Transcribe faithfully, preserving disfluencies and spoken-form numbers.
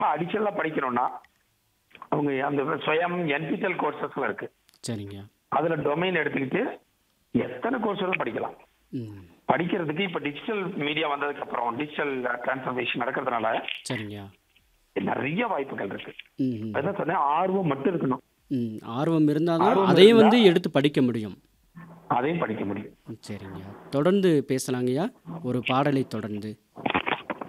அடிஷனலா படிக்கணும்னா அவங்க அந்த சுயம் என்பிடெல் கோர்சஸ்ல இருக்கு. சரிங்க. அதுல டொமைன் எடுத்துக்கிட்டு எத்தனை கோர்ஸ் வேணாலும் படிக்கலாம். ம். படிக்கிறதுக்கு இப்ப டிஜிட்டல் மீடியா வந்ததுக்கு அப்புறம் டிஜிட்டல் டிரான்ஸ்ஃபர்மேஷன் நடக்கிறதுனால சரிங்க. நிறைய வாய்ப்புகள் இருக்கு. ம். ம். அதான் சொன்னேன், ஆர்வம் மட்டும் இருக்கணும். ம். ஆர்வம் இருந்தா தான் ஆர்வம் அதையும் இருந்தா வந்து எடுத்து படிக்க முடியும். அதையும் படிக்க முடியும். ம். சரிங்க. தொடர்ந்து பேசலாங்கய்யா. ஒரு பாடலை தொடர்ந்து.